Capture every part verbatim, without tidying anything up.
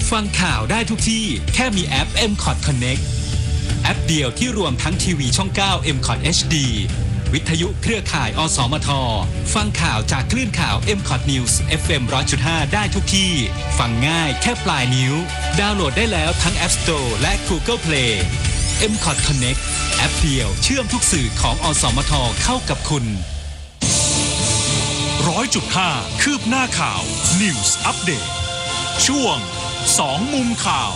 ฟังข่าวได้ทุกที่แค่มีแอป เอ็ม คอท Connect แอปเดียวที่รวมทั้งทีวีช่อง เก้า เอ็ม คอท เอช ดี วิทยุเครือข่าย อสมท ฟังข่าวจากคลื่นข่าว เอ็ม คอท News เอฟ เอ็ม หนึ่งร้อยจุดห้า ได้ทุกที่ ฟังง่ายแค่ปลายนิ้วดาวน์โหลดได้แล้วทั้ง App Store และ Google Play เอ็ม คอท Connect แอปเดียวเชื่อมทุกสื่อของอสมทเข้ากับคุณร้อยจุดห้าคืบหน้าข่าว News Update ช่วงสองมุมข่าว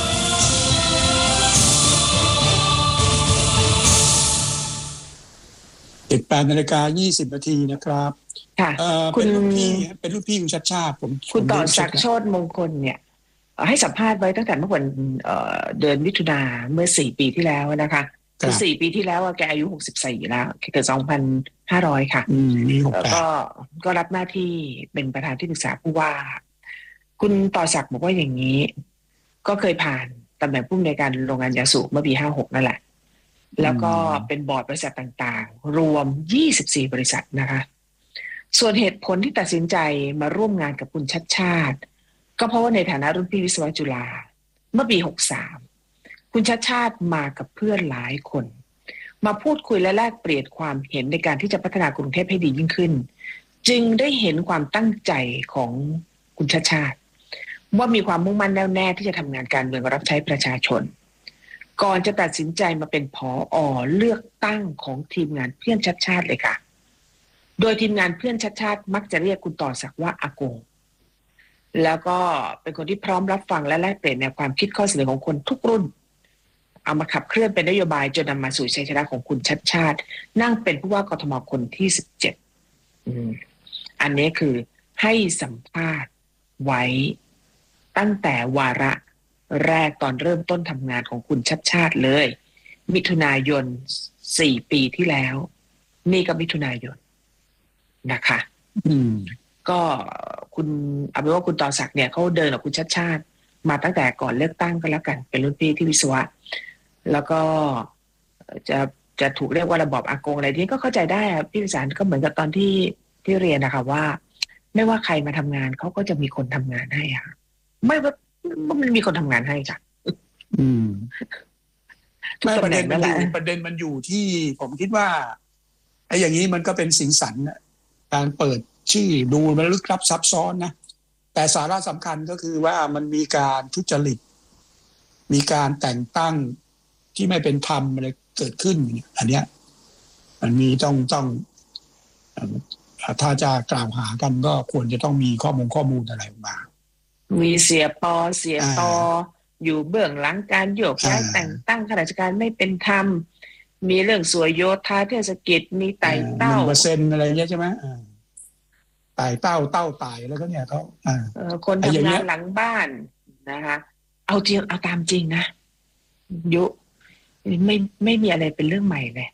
สิบแปดนาฬิกายี่สิบนาทีนะครับค่ะเป็นลูกพี่เป็นลูกพี่คุณชัดชาติผมคุณต่อศักดิ์โชติมงคลเนี่ยให้สัมภาษณ์ไว้ตั้งแต่เมื่อวันเดือนมิถุนาเมื่อสี่ปีที่แล้วนะคะคือสี่ปีที่แล้วแกอายุหกสิบสี่แล้วเกิดสองพันห้าร้อยค่ะแล้วก็ก็รับหน้าที่เป็นประธานที่ปรึกษาผู้ว่าคุณต่อศักดิ์บอกว่าอย่างนี้ก็เคยผ่านตำแหน่งผู้อำนวยการโรงงานยาสูบเมื่อปีห้าหกนั่นแหละแล้วก็เป็นบอร์ดบริษัทต่างๆรวมยี่สิบสี่บริษัทนะคะส่วนเหตุผลที่ตัดสินใจมาร่วมงานกับคุณชัดชาติก็เพราะว่าในฐานะรุ่นพี่วิศวะจุฬาเมื่อปีหกสามคุณชัดชาติมากับเพื่อนหลายคนมาพูดคุยและแลกเปลี่ยนความเห็นในการที่จะพัฒนากรุงเทพให้ดียิ่งขึ้นจึงได้เห็นความตั้งใจของคุณชัดชาติว่ามีความมุ่งมั่นแน่วแน่ที่จะทำงานการเมืองรับใช้ประชาชนก่อนจะตัดสินใจมาเป็นผอ.เลือกตั้งของทีมงานเพื่อนชัดชาติเลยค่ะโดยทีมงานเพื่อนชัดชาติมักจะเรียกคุณต่อศักดิ์ว่าอากงแล้วก็เป็นคนที่พร้อมรับฟังและแลกเปลี่ยนแนวความคิดข้อเสนอของคนทุกรุ่นเอามาขับเคลื่อนเป็นนโยบายจนนำมาสู่ชัยชนะของคุณชัดชาตินั่งเป็นผู้ว่ากทมคนที่สิบเจ็ดอืมอันนี้คือให้สัมภาษณ์ไว้ตั้งแต่วาระแรกตอนเริ่มต้นทำงานของคุณชัดชาติเลยมิถุนายนสี่ปีที่แล้วนี่ก็มิถุนายนนะคะอืมก็คุณเอาเป็นว่าคุณต่อศักดิ์เนี่ยเขาเดินกับคุณชัดชาติมาตั้งแต่ก่อนเลือกตั้งก็แล้วกันเป็นรุ่นพี่ที่วิศวะแล้วก็จะจะถูกเรียกว่าระบอบอากงอะไรที่ก็เข้าใจได้อะพี่วิสารก็เหมือนกับตอนที่ที่เรียนนะคะว่าไม่ว่าใครมาทำงานเขาก็จะมีคนทำงานให้ค่ะไม่ว่ามันมีคนทำงานให้จ้ะอืมไม่ประเด็นมันอยู่ประเด็นมันอยู่ที่ผมคิดว่าไอ้อย่างนี้มันก็เป็นสีสันการเปิดชื่อดูมันลึกลับซับซ้อนนะแต่สาระสำคัญก็คือว่ามันมีการทุจริตมีการแต่งตั้งที่ไม่เป็นธรรมอะไรเกิดขึ้นอันเนี้ยมันมีต้องต้องถ้าจะกล่าวหากันก็ควรจะต้องมีข้อมูลข้อมูลอะไรมามีเสียปอเสียตออยู่เบื้องหลังการโยกย้ายแต่งตั้งข้าราชการไม่เป็นธรรมมีเรื่องสวยโยธาเทศกิจมีไต่เต้าหนึ่งเปอร์เซ็นต์อะไรเงี้ยใช่ไหมไต่เต้าเต้าไต่แล้วก็เนี่ยเขาคนทำงานหลังบ้านนะคะเอาจริงเอาตามจริงนะยุไม่ไม่มีอะไรเป็นเรื่องใหม่เลย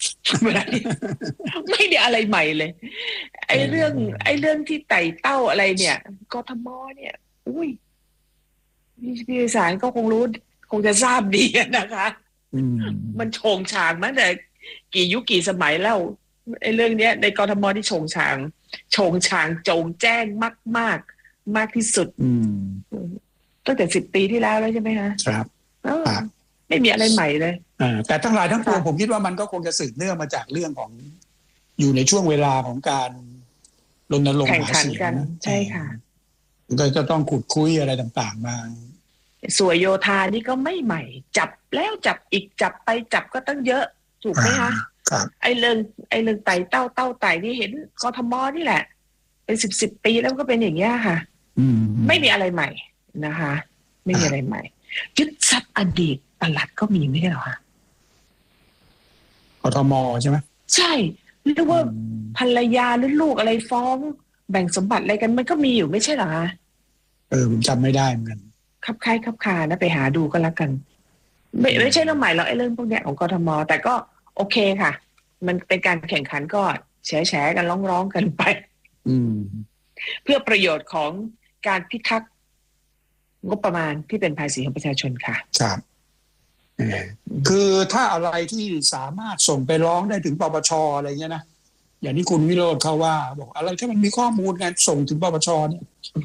ไม่ได้อะไรใหม่เลยไอ้เรื่องไอ้เรื่องที่ไต่เต้าอะไรเนี่ยกทมเนี่ยอุ้ยพี่สารก็คงรู้คงจะทราบดีนะคะมันโฉงฉางมาแต่กี่ยุคกี่สมัยแล้วไอ้เรื่องเนี้ยในกทมที่โฉงฉางโฉงฉางโจงแจ้งมากมากมากที่สุดตั้งแต่สิบปีที่แล้วแล้วใช่ไหมคะครับไม่มีอะไรใหม่เลยแต่ทั้งหลายทั้งปวงผมคิดว่ามันก็คงจะสืบเนื่องมาจากเรื่องของอยู่ในช่วงเวลาของการรณรงค์หาเสียงใช่ค่ะก็จะต้องขุดคุยอะไรต่างๆมาสวยโยธานี่ก็ไม่ใหม่จับแล้วจับอีกจับไปจับก็ตั้งเยอะถูกไหมคะไอ้เรื่องไอ้เรื่องไต่เต้าเต้าไต่ที่เห็นกทมนี่แหละเป็นสิบสิบปีแล้วก็เป็นอย่างเงี้ยค่ะไม่มีอะไรใหม่นะคะไม่มีอะไรใหม่ยึดทรัพย์อดีตปลัดก็มีไม่ใช่หรอคะกทมใช่ไหมใช่หรือว่าภรรยาหรือลูกอะไรฟ้องแบ่งสมบัติอะไรกันมันก็มีอยู่ไม่ใช่หรอคะเออผมจำไม่ได้เหมือนกันคับคล้ายคับคานะไปหาดูก็แล้วกันไม่ไม่ใช่เรื่องใหม่หรอกไอ้เรื่องพวกเนี้ยของกทมแต่ก็โอเคค่ะมันเป็นการแข่งขันก็แฉๆกันร้องๆกันไปเพื่อประโยชน์ของการพิทักษ์งบประมาณที่เป็นภาษีของประชาชนค่ะครับคือถ้าอะไรที่สามารถส่งไปร้องได้ถึงปปช.อะไรเงี้ยนะอย่างที่คุณวิโรจน์เขาว่าบอกอะไรถ้ามันมีข้อมูลการส่งถึงปปช.เนี่ย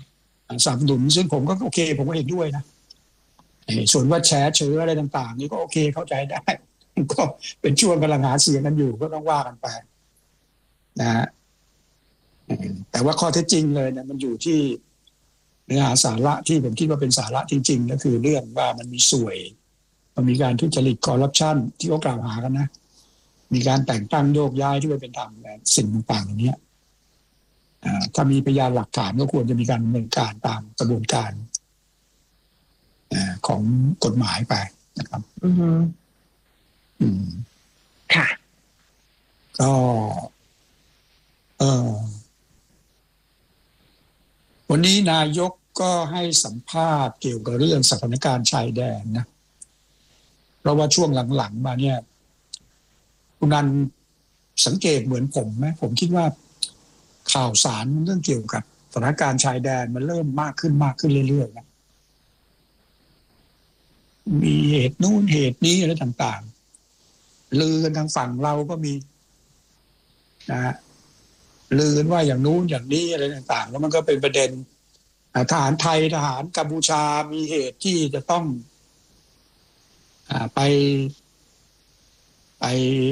สนับสนุนซึ่งผมก็โอเคผมก็เห็นด้วยนะส่วนว่าแชร์เชื้ออะไรต่างๆนี่ก็โอเคเข้าใจได้ก็เป็นช่วงกำลังหาเสียงกันอยู่ก็ต้องว่ากันไปนะฮะแต่ว่าข้อเท็จจริงเลยเนี่ยมันอยู่ที่เนื้อหาสาระที่ผมคิดว่าเป็นสาระจริงๆก็คือเรื่องว่ามันมีสวยมันมีการทุจริตคอร์รัปชันที่เขากล่าวหากันนะมีการแต่งตั้งโยกย้ายที่ไม่เป็นธรรมสิ่งต่างๆเหล่านี้ถ้ามีพยานหลักฐานก็ควรจะมีการดำเนินการตามกระบวนการของกฎหมายไปนะครับอืมอืมค่ะก็เออวันนี้นายกก็ให้สัมภาษณ์เกี่ยวกับเรื่องสถานการณ์ชายแดนนะเพราะว่าช่วงหลังๆมาเนี่ยคุณนันสังเกตเหมือนผมไหมผมคิดว่าข่าวสารเรื่องเกี่ยวกับสถานการณ์ชายแดนมันเริ่มมากขึ้นมากขึ้นเรื่อยๆนะมีเหตุนู้นเหตุนี้อะไรต่างๆลือกันทางฝั่งเราก็มีนะฮะลือกันว่าอย่างนู้นอย่างนี้อะไรต่างๆแล้วมันก็เป็นประเด็นทหารไทยทหารกัมพูชามีเหตุที่จะต้องไปไป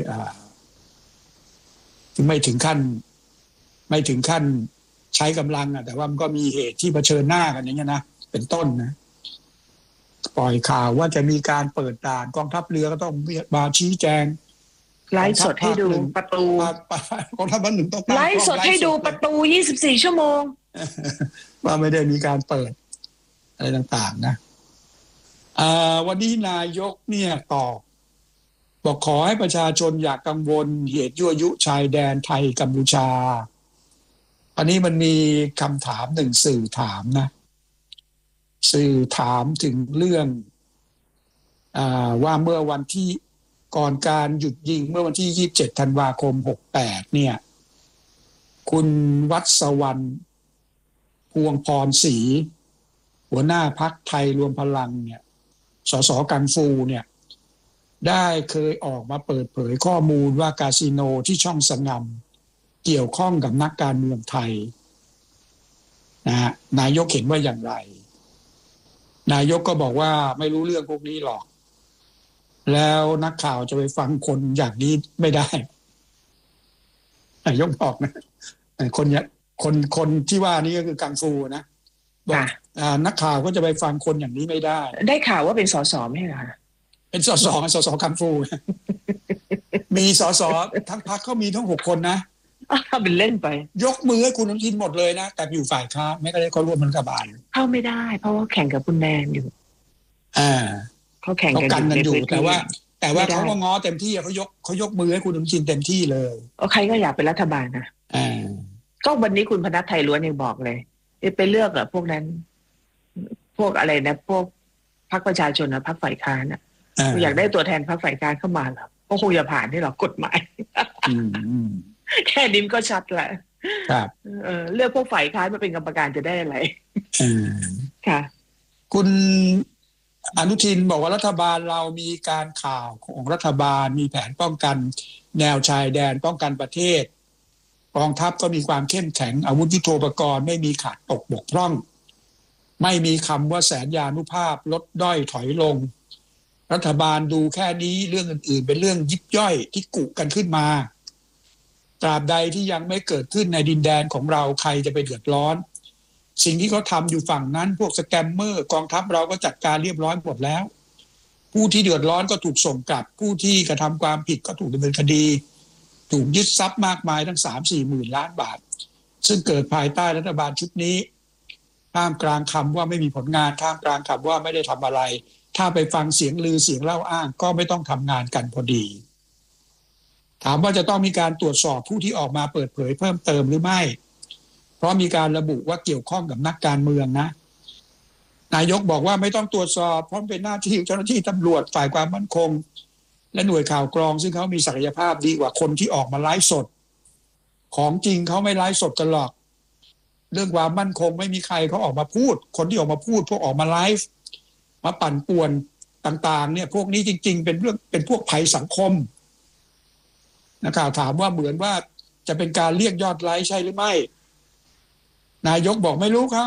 ไม่ถึงขั้นไม่ถึงขั้นใช้กำลังอ่ะแต่ว่ามันก็มีเหตุที่เผชิญหน้ากันอย่างเงี้ยนะเป็นต้นนะปล่อยข่าวว่าจะมีการเปิดด่านกองทัพเรือก็ต้องมาชี้แจงไลฟ์สดให้ดูประตูกองทัพภาคหนึ่งต้องไลฟ์สดให้ดูประตูยี่สิบสี่ชั่วโมงว่าไม่ได้มีการเปิดอะไรต่างๆนะวันนี้นายกเนี่ยตอบบอกขอให้ประชาชนอย่ากังวลเหตุยั่วยุชายแดนไทยกัมพูชาอันนี้มันมีคำถามหนึ่งสื่อถามนะสื่อถามถึงเรื่องอ่าว่าเมื่อวันที่ก่อนการหยุดยิงเมื่อวันที่ยี่สิบเจ็ดธันวาคมหกแปดเนี่ยคุณวัชวรรณพวงพรศรีหัวหน้าพรรคไทยรวมพลังเนี่ยสสกังฟูเนี่ยได้เคยออกมาเปิดเผยข้อมูลว่าคาสิโนที่ช่องสงำเกี่ยวข้องกับนักการเมืองไทยนะฮะนายกเห็นว่าอย่างไรนายกก็บอกว่าไม่รู้เรื่องพวกนี้หรอกแล้วนักข่าวจะไปฟังคนอย่างนี้ไม่ได้นายกบอกนะคนคนคนที่ว่านี้ก็คือกังฟูนะบอกนักข่าวก็จะไปฟังคนอย่างนี้ไม่ได้ได้ข่าวว่าเป็นสสไม่ใช่เหรอเป็นสสสสกังฟูมีสสทั้งพรรคเขามีทั้งหกคนนะเป็นเล่นไปยกมือให้คุณอนุทินหมดเลยนะแต่อยู่ฝ่ายค้านไม่ได้เขาร่วมรัฐบาลเข้าไม่ได้เพราะว่าแข่งกับคุณแนนอยู่อ่าเขาแข่งกันอยู่แต่ว่าแต่ว่าเขาก็ง้อเต็มที่เขายกเขายกมือให้คุณอนุทินเต็มที่เลยใครก็อยากเป็นรัฐบาลนะอ่าก็วันนี้คุณพนัสไทยล้วนยังบอกเลยไปเลือกอะพวกนั้นพวกอะไรนะพวกพรรคประชาชนนะพรรคฝ่ายค้านอะอยากได้ตัวแทนพรรคฝ่ายค้านเข้ามาหรอก็คงจะผ่านที่หรอกกฎหมายแค่นี้ก็ชัดแหละครับเออเลือกพวกฝ่ายค้านมาเป็นกรรมการจะได้อะไรค่ะคุณอนุทินบอกว่ารัฐบาลเรามีการข่าวของรัฐบาลมีแผนป้องกันแนวชายแดนป้องกันประเทศกองทัพก็มีความเข้มแข็งอาวุธยุทโธปกรณ์ไม่มีขาดตกบกพร่องไม่มีคำว่าแสนยานุภาพลดด้อยถอยลงรัฐบาลดูแค่นี้เรื่องอื่นๆเป็นเรื่องยิบย่อยที่กุกันขึ้นมาตราบใดที่ยังไม่เกิดขึ้นในดินแดนของเราใครจะไปเดือดร้อนสิ่งที่เขาทำอยู่ฝั่งนั้นพวกสแกมเมอร์กองทัพเราก็จัดการเรียบร้อยหมดแล้วผู้ที่เดือดร้อนก็ถูกส่งกลับผู้ที่กระทำความผิดก็ถูกดำเนินคดีถูกยึดทรัพย์มากมายทั้ง สามสี่ หมื่นล้านบาทซึ่งเกิดภายใต้รัฐบาลชุดนี้ท่ามกลางคำว่าไม่มีผลงานท่ามกลางคำว่าไม่ได้ทำอะไรถ้าไปฟังเสียงลือเสียงเล่าอ้างก็ไม่ต้องทำงานกันพอดีถามว่าจะต้องมีการตรวจสอบผู้ที่ออกมาเปิดเผยเพิ่มเติมหรือไม่เพราะมีการระบุว่าเกี่ยวข้องกับนักการเมืองนะนายกบอกว่าไม่ต้องตรวจสอบเพราะเป็นหน้าที่เจ้าหน้าที่ตำรวจฝ่ายความมั่นคงและหน่วยข่าวกรองซึ่งเขามีศักยภาพดีกว่าคนที่ออกมาไลฟ์สดของจริงเขาไม่ไลฟ์สดกันหรอกเรื่องความมั่นคงไม่มีใครเขาออกมาพูดคนที่ออกมาพูดพวกออกมาไลฟ์มาปั่นป่วนต่างๆเนี่ยพวกนี้จริงๆเป็นเรื่องเป็นพวกภัยสังคมนักข่าวถามว่าเหมือนว่าจะเป็นการเรียกยอดไลค์ใช่หรือไม่นายกบอกไม่รู้เขาล่ะ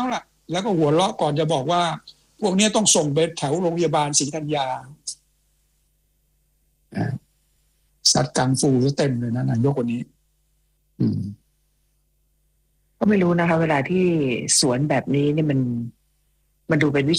แล้วก็หัวเราะก่อนจะบอกว่า พวกนี้ต้องส่งไปแถวโรงพยาบาลศรีธัญญาสัตว์กังฟูเต็มเลยนะนายกคนนี้ อืมก็ไม่รู้นะคะเวลาที่สวนแบบนี้เนี่ยมันมันดูเป็นวิ